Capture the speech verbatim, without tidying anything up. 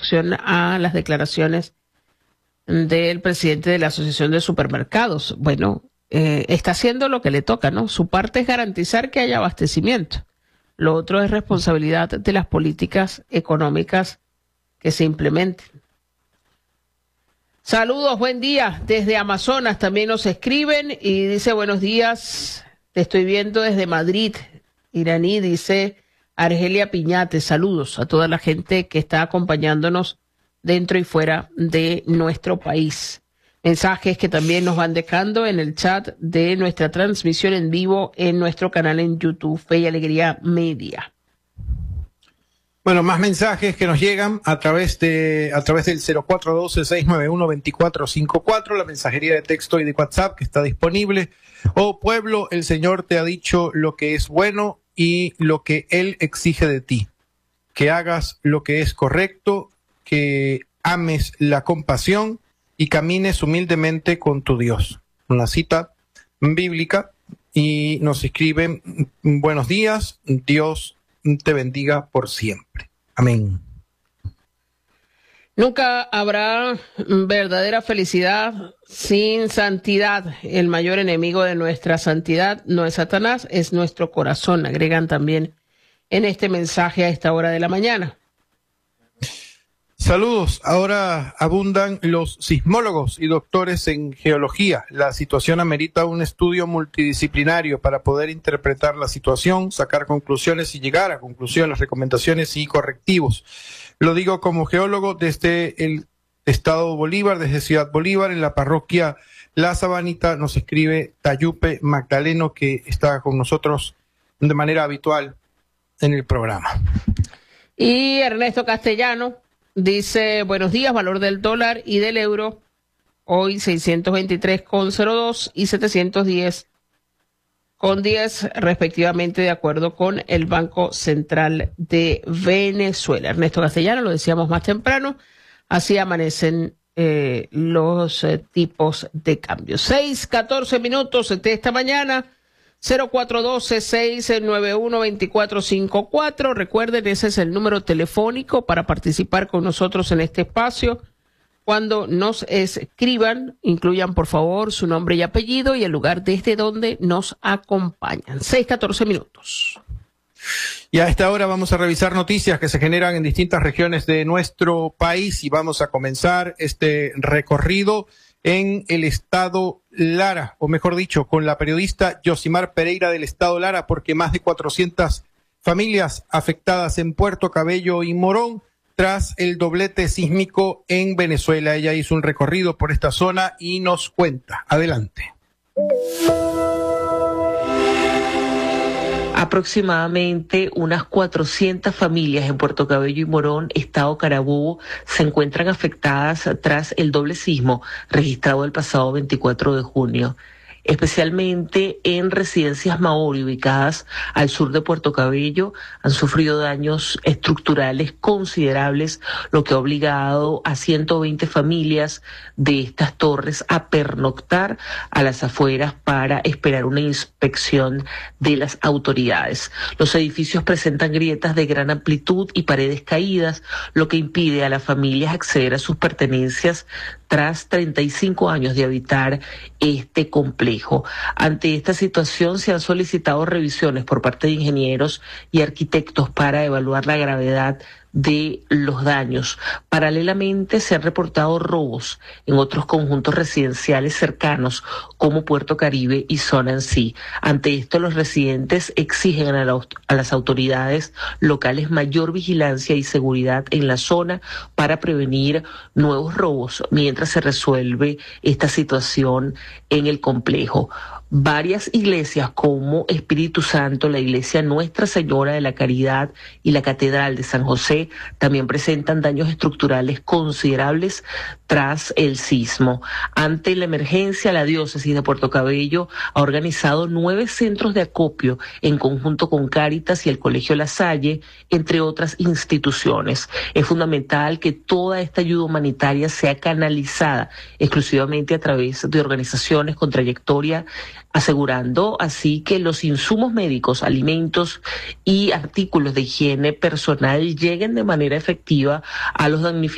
reacción a las declaraciones del presidente de la Asociación de Supermercados. Bueno, eh, está haciendo lo que le toca, ¿no? Su parte es garantizar que haya abastecimiento. Lo otro es responsabilidad de las políticas económicas que se implementen. Saludos, buen día. Desde Amazonas también nos escriben y dice buenos días, te estoy viendo desde Madrid. Iraní, dice Argelia Piñate. Saludos a toda la gente que está acompañándonos dentro y fuera de nuestro país. Mensajes que también nos van dejando en el chat de nuestra transmisión en vivo en nuestro canal en YouTube, Fe y Alegría Media. Bueno, más mensajes que nos llegan a través de a través del cero cuatro uno dos, seis nueve uno, dos cuatro cinco cuatro, la mensajería de texto y de WhatsApp que está disponible. Oh pueblo, el Señor te ha dicho lo que es bueno y lo que Él exige de ti. Que hagas lo que es correcto, que ames la compasión y camines humildemente con tu Dios. Una cita bíblica y nos escriben, buenos días, Dios te bendiga por siempre. Amén. Nunca habrá verdadera felicidad sin santidad. El mayor enemigo de nuestra santidad no es Satanás, es nuestro corazón. Agregan también en este mensaje a esta hora de la mañana. Saludos. Ahora abundan los sismólogos y doctores en geología. La situación amerita un estudio multidisciplinario para poder interpretar la situación, sacar conclusiones y llegar a conclusiones, recomendaciones y correctivos. Lo digo como geólogo desde el Estado Bolívar, desde Ciudad Bolívar, en la parroquia La Sabanita. Nos escribe Tayupe Magdaleno, que está con nosotros de manera habitual en el programa. Y Ernesto Castellano dice, buenos días, valor del dólar y del euro, hoy seiscientos veintitrés con cero dos y setecientos diez con diez respectivamente, de acuerdo con el Banco Central de Venezuela. Ernesto Castellano, lo decíamos más temprano, así amanecen eh, los eh, tipos de cambio. Seis, catorce minutos de esta mañana. cero cuatro uno dos, seis nueve uno, dos cuatro cinco cuatro. Recuerden, ese es el número telefónico para participar con nosotros en este espacio. Cuando nos escriban, incluyan por favor su nombre y apellido y el lugar desde donde nos acompañan. seis, catorce minutos. Y a esta hora vamos a revisar noticias que se generan en distintas regiones de nuestro país y vamos a comenzar este recorrido en el estado Lara, o mejor dicho, con la periodista Yosimar Pereira del estado Lara, porque más de cuatrocientas familias afectadas en Puerto Cabello y Morón tras el doblete sísmico en Venezuela. Ella hizo un recorrido por esta zona y nos cuenta. Adelante. Aproximadamente unas cuatrocientas familias en Puerto Cabello y Morón, estado Carabobo, se encuentran afectadas tras el doble sismo registrado el pasado veinticuatro de junio. Especialmente en residencias maori ubicadas al sur de Puerto Cabello, han sufrido daños estructurales considerables, lo que ha obligado a ciento veinte familias de estas torres a pernoctar a las afueras para esperar una inspección de las autoridades. Los edificios presentan grietas de gran amplitud y paredes caídas, lo que impide a las familias acceder a sus pertenencias tras treinta y cinco años de habitar este complejo. Ante esta situación se han solicitado revisiones por parte de ingenieros y arquitectos para evaluar la gravedad de los daños. Paralelamente se han reportado robos en otros conjuntos residenciales cercanos como Puerto Caribe y Zona en sí. Ante esto, los residentes exigen a, la, a las autoridades locales mayor vigilancia y seguridad en la zona para prevenir nuevos robos mientras se resuelve esta situación en el complejo. Varias iglesias como Espíritu Santo, la iglesia Nuestra Señora de la Caridad y la Catedral de San José también presentan daños estructurales considerables tras el sismo. Ante la emergencia, la diócesis de Puerto Cabello ha organizado nueve centros de acopio en conjunto con Cáritas y el Colegio La Salle, entre otras instituciones. Es fundamental que toda esta ayuda humanitaria sea canalizada exclusivamente a través de organizaciones con trayectoria, asegurando así que los insumos médicos, alimentos y artículos de higiene personal lleguen de manera efectiva a los damnificados